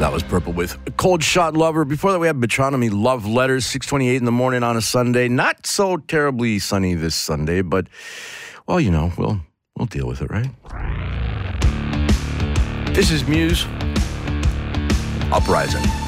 That was Purple with Cold Shot Lover. Before that, we have Metronomy Love Letters, 6:28 in the morning on a Sunday. Not so terribly sunny this Sunday, but, well, you know, we'll deal with it, right? This is Muse, Uprising.